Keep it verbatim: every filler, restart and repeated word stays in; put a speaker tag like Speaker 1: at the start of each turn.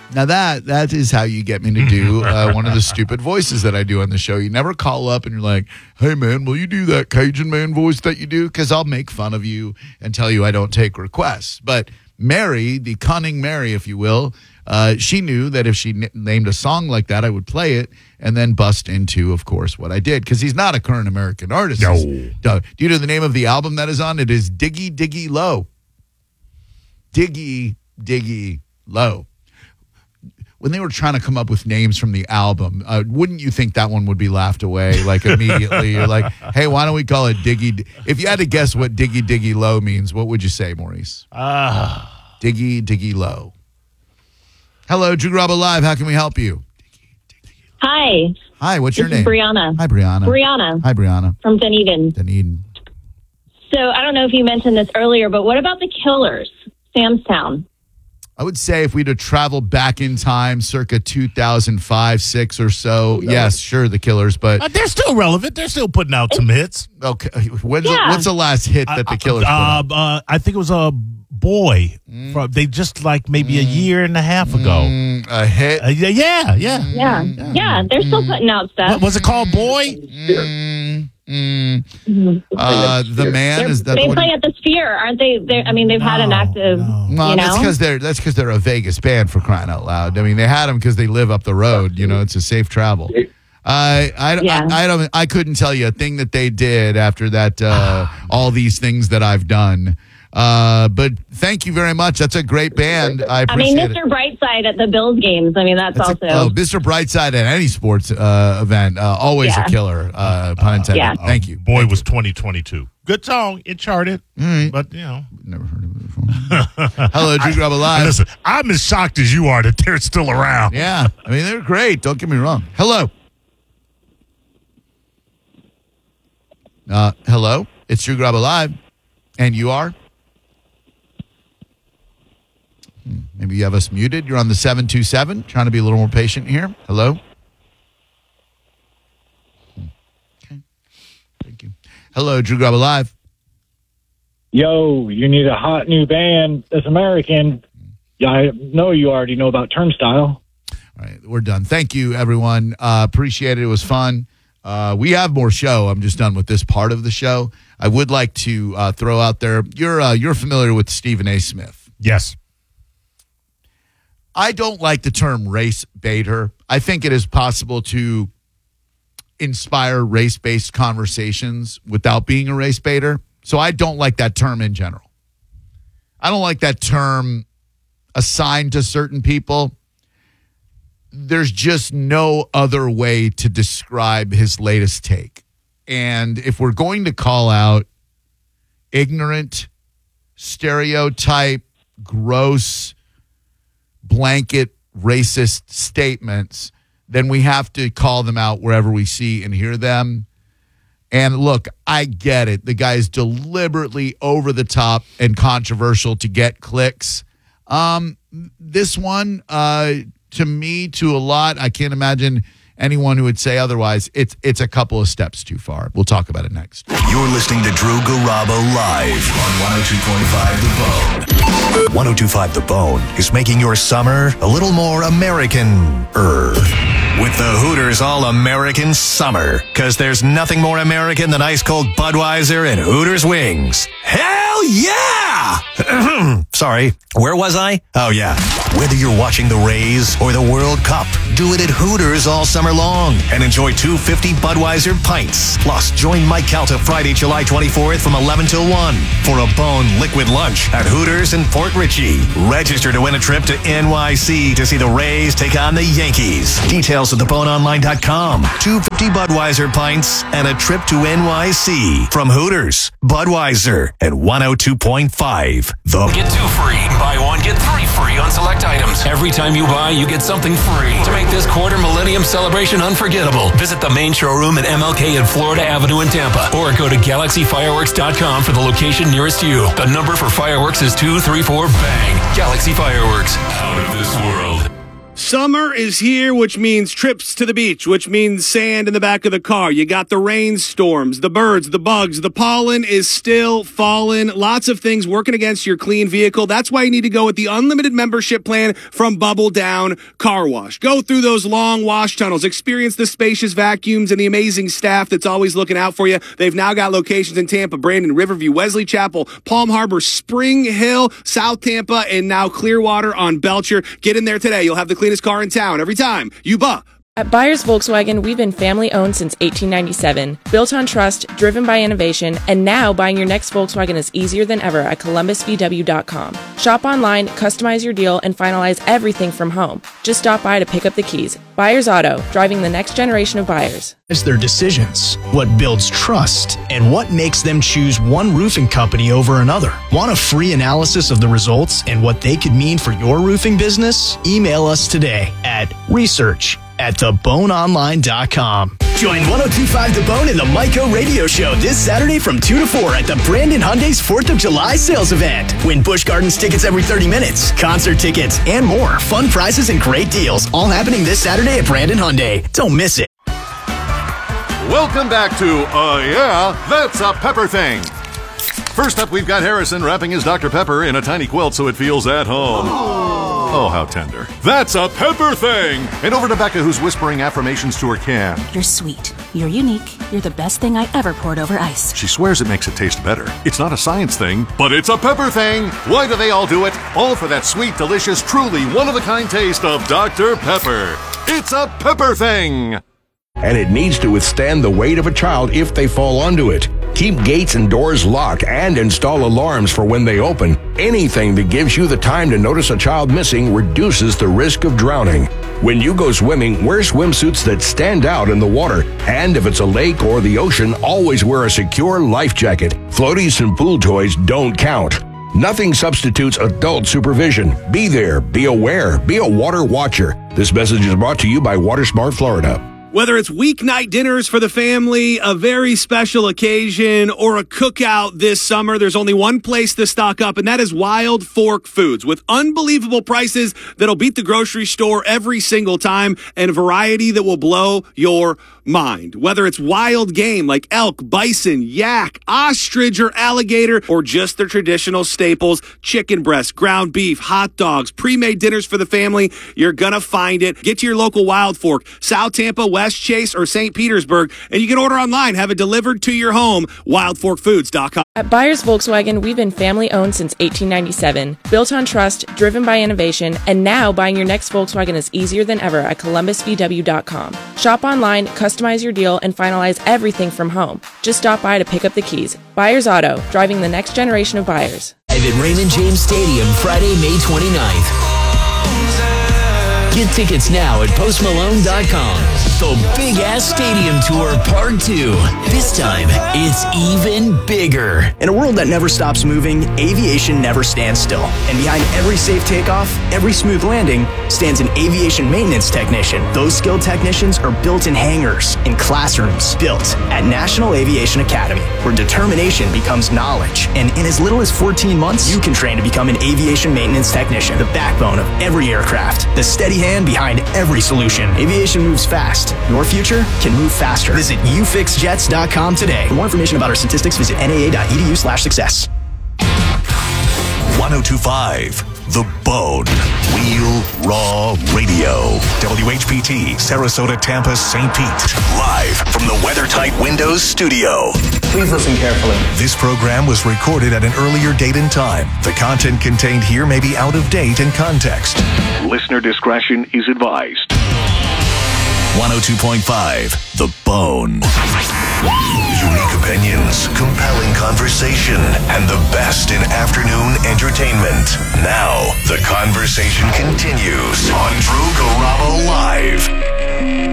Speaker 1: Now that that is how you get me to do uh, one of the stupid voices that I do on the show. You never call up and you're like, hey, man, will you do that Cajun man voice that you do? Because I'll make fun of you and tell you I don't take requests. But Mary, the cunning Mary, if you will, uh, she knew that if she n- named a song like that, I would play it and then bust into, of course, what I did. Because he's not a current American artist.
Speaker 2: No.
Speaker 1: Do you know the name of the album that is on? It is Diggy Diggy Low. Diggy Diggy Low. When they were trying to come up with names from the album, uh, wouldn't you think that one would be laughed away like immediately? You're like, hey, why don't we call it Diggy? D-? If you had to guess what Diggy Diggy Low means, what would you say, Maurice?
Speaker 2: Ah,
Speaker 1: uh, Diggy Diggy Low. Hello, Drew Garabo Live. How can we help you?
Speaker 3: Hi.
Speaker 1: Hi, what's
Speaker 3: this
Speaker 1: your name?
Speaker 3: Is Brianna.
Speaker 1: Hi, Brianna.
Speaker 3: Brianna.
Speaker 1: Hi, Brianna.
Speaker 3: From Dunedin.
Speaker 1: Dunedin.
Speaker 3: So I don't know if you mentioned this earlier, but what about the Killers, Samstown?
Speaker 1: I would say if we'd have traveled back in time, circa two thousand five, six or so, yes, sure, the Killers, but...
Speaker 2: uh, they're still relevant. They're still putting out some hits.
Speaker 1: Okay, when's
Speaker 3: Yeah.
Speaker 1: the, what's the last hit that the Killers put
Speaker 2: Uh,
Speaker 1: out?
Speaker 2: uh, I think it was a boy.
Speaker 1: Mm.
Speaker 2: From, they just like maybe a year and a half ago.
Speaker 1: Mm, a hit?
Speaker 2: Uh, yeah, yeah, yeah.
Speaker 3: Yeah. Yeah, they're still putting out stuff.
Speaker 2: What was it called, Boy?
Speaker 1: Mm, mm. Uh, the man
Speaker 3: They're-
Speaker 1: is that
Speaker 3: they
Speaker 1: the one?
Speaker 3: play at the Sphere, aren't they? They're, I mean, they've had an
Speaker 2: No,
Speaker 3: active,
Speaker 2: no.
Speaker 1: Well,
Speaker 3: you
Speaker 1: that's
Speaker 3: know?
Speaker 1: because they're that's because they're a Vegas band, for crying out loud. I mean, they had them because they live up the road. You know, it's a safe travel. I I,
Speaker 3: Yeah.
Speaker 1: I I don't I couldn't tell you a thing that they did after that. Uh, all these things that I've done. Uh, but thank you very much. That's a great band. I
Speaker 3: I
Speaker 1: appreciate
Speaker 3: mean,
Speaker 1: it.
Speaker 3: Mister Brightside at the Bills games. I mean, that's,
Speaker 1: That's
Speaker 3: also...
Speaker 1: a, oh, Mister Brightside at any sports uh, event, uh, always
Speaker 3: Yeah.
Speaker 1: a killer. Uh, pun intended.
Speaker 3: Yeah.
Speaker 1: Thank you.
Speaker 2: Boy
Speaker 1: Thank
Speaker 2: was twenty twenty-two. Good song. It charted.
Speaker 1: right.
Speaker 2: But, you know.
Speaker 1: you. Never heard of it before. Hello, Drew Garabo
Speaker 2: And
Speaker 1: Live.
Speaker 2: listen, I'm as shocked as you are that they're still around.
Speaker 1: Yeah, I mean they're great. Don't get me wrong. Hello. Uh, hello, it's Drew Garabo Live, and you are. Hmm, Maybe you have us muted. You're on the seven two seven. Trying to be a little more patient here. Hello. Hmm, Okay. Thank you. Hello, Drew Garabo Live.
Speaker 4: Yo, you need a hot new band that's American. Yeah, I know you already know about Turnstile.
Speaker 1: All right, we're done. Thank you, everyone. Uh, appreciate it. It was fun. Uh, we have more show. I'm just done with this part of the show. I would like to uh, throw out there. You're uh, you're familiar with Stephen A. Smith.
Speaker 2: Yes.
Speaker 1: I don't like the term race baiter. I think it is possible to inspire race-based conversations without being a race baiter. So I don't like that term in general. I don't like that term assigned to certain people. There's just no other way to describe his latest take. And if we're going to call out ignorant, stereotype, gross, blanket racist statements, then we have to call them out wherever we see and hear them. And look, I get it. The guy is deliberately over the top and controversial to get clicks. Um, this one, uh, to me, to a lot, I can't imagine anyone who would say otherwise. It's it's a couple of steps too far. We'll talk about it next.
Speaker 5: You're listening to Drew Garabo live on one oh two point five The Bone. one oh two point five The Bone is making your summer a little more American-er. With the Hooters All-American Summer. Because there's nothing more American than ice-cold Budweiser and Hooters wings. Hell yeah! Sorry, where was I? Oh, yeah. Whether you're watching the Rays or the World Cup, do it at Hooters all summer long and enjoy two fifty Budweiser pints. Plus, join Mike Calta Friday, July twenty-fourth from eleven till one for a Bone liquid lunch at Hooters in Port Richey. Register to win a trip to N Y C to see the Rays take on the Yankees. Details at the bone online dot com. two fifty Budweiser pints and a trip to N Y C from Hooters, Budweiser, and one oh two point five. The
Speaker 6: Get two free. Buy one, get three free on select items. Every time you buy, you get something free. To make this quarter millennium celebration unforgettable, visit the main showroom at M L K and Florida Avenue in Tampa, or go to galaxy fireworks dot com for the location nearest you. The number for fireworks is two three four bang. Galaxy Fireworks. Out of this world.
Speaker 7: Summer is here, which means trips to the beach, which means sand in the back of the car. You got the rainstorms, the birds, the bugs, the pollen is still falling. Lots of things working against your clean vehicle. That's why you need to go with the unlimited membership plan from Bubble Down Car Wash. Go through those long wash tunnels, experience the spacious vacuums and the amazing staff that's always looking out for you. They've now got locations in Tampa, Brandon, Riverview, Wesley Chapel, Palm Harbor, Spring Hill, South Tampa, and now Clearwater on Belcher. Get in there today. You'll have the cleanest car in town every time you buy.
Speaker 8: At Byers Volkswagen, we've been family-owned since eighteen ninety-seven, built on trust, driven by innovation, and now buying your next Volkswagen is easier than ever at columbus v w dot com. Shop online, customize your deal, and finalize everything from home. Just stop by to pick up the keys. Byers Auto, driving the next generation of buyers.
Speaker 9: It's their decisions, what builds trust, and what makes them choose one roofing company over another. Want a free analysis of the results and what they could mean for your roofing business? Email us today at research at the bone online dot com.
Speaker 10: Join one oh two point five The Bone in the Myco Radio Show this Saturday from two to four at the Brandon Hyundai's fourth of July sales event. Win Busch Gardens tickets every thirty minutes, concert tickets, and more. Fun prizes and great deals. All happening this Saturday at Brandon Hyundai. Don't miss it.
Speaker 11: Welcome back to Uh Yeah, That's a Pepper Thing. First up, we've got Harrison wrapping his Doctor Pepper in a tiny quilt so it feels at home. Oh, how tender. That's a Pepper Thing! And over to Becca, who's whispering affirmations to her can.
Speaker 12: You're sweet. You're unique. You're the best thing I ever poured over ice.
Speaker 11: She swears it makes it taste better. It's not a science thing, but it's a Pepper Thing! Why do they all do it? All for that sweet, delicious, truly one-of-a-kind taste of Doctor Pepper. It's a Pepper Thing!
Speaker 13: And it needs to withstand the weight of a child if they fall onto it. Keep gates and doors locked and install alarms for when they open. Anything that gives you the time to notice a child missing reduces the risk of drowning. When you go swimming, wear swimsuits that stand out in the water. And if it's a lake or the ocean, always wear a secure life jacket. Floaties and pool toys don't count. Nothing substitutes adult supervision. Be there, be aware, be a water watcher. This message is brought to you by WaterSmart Florida.
Speaker 7: Whether it's weeknight dinners for the family, a very special occasion, or a cookout this summer, there's only one place to stock up, and that is Wild Fork Foods. With unbelievable prices that'll beat the grocery store every single time, and a variety that will blow your mind. Whether it's wild game like elk, bison, yak, ostrich, or alligator, or just the traditional staples, chicken breast, ground beef, hot dogs, pre-made dinners for the family, you're gonna find it. Get to your local Wild Fork, South Tampa, West Chase, or Saint Petersburg, and you can order online, have it delivered to your home, wild fork foods dot com.
Speaker 8: At Byers Volkswagen, we've been family-owned since eighteen ninety-seven, built on trust, driven by innovation, and now buying your next Volkswagen is easier than ever at columbus v w dot com. Shop online, customize your deal, and finalize everything from home. Just stop by to pick up the keys. Byers Auto, driving the next generation of buyers.
Speaker 10: Live at Raymond James Stadium, Friday, May twenty-ninth. Get tickets now at post malone dot com. The Big Ass Stadium Tour Part two. This time, it's even bigger.
Speaker 9: In a world that never stops moving, aviation never stands still. And behind every safe takeoff, every smooth landing, stands an aviation maintenance technician. Those skilled technicians are built in hangars, in classrooms, built at National Aviation Academy, where determination becomes knowledge. And in as little as fourteen months, you can train to become an aviation maintenance technician, the backbone of every aircraft, the steady hand behind every solution. Aviation moves fast. Your future can move faster. Visit u fix jets dot com today. For more information about our statistics, visit n a a dot e d u slash success.
Speaker 5: one oh two point five The Bone. Real Raw Radio. W H P T, Sarasota, Tampa, Saint Pete. Live from the WeatherTight Windows studio.
Speaker 14: Please listen carefully.
Speaker 5: This program was recorded at an earlier date and time. The content contained here may be out of date and context. Listener discretion is advised. one oh two point five The Bone. Unique opinions, compelling conversation, and the best in afternoon entertainment. Now, the conversation continues on Drew Garabo Live.